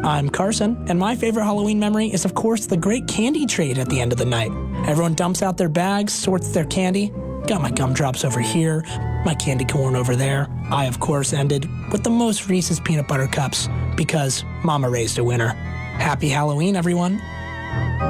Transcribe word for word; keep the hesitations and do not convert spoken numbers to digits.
I'm Carson, and my favorite Halloween memory is, of course, the great candy trade at the end of the night. Everyone dumps out their bags, sorts their candy. Got my gumdrops over here, my candy corn over there. I, of course, ended with the most Reese's peanut butter cups because Mama raised a winner. Happy Halloween, everyone.